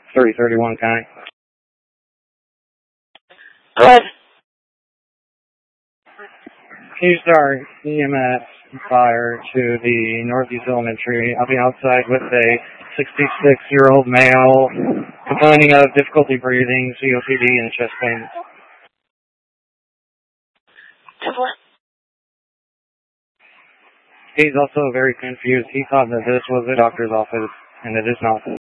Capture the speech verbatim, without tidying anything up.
three thirty-one County. Go ahead. Keystar E M S fire to the Northeast Elementary. I'll be outside with a sixty-six-year-old male complaining of difficulty breathing, C O P D, and chest pain. He's also very confused. He thought that this was a doctor's office, and it is not.